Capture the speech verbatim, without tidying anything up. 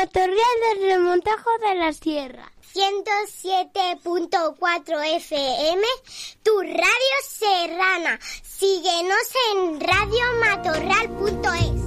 Matorral del Remontajo de la Sierra. ciento siete punto cuatro F M, tu radio serrana. Síguenos en radio matorral punto es.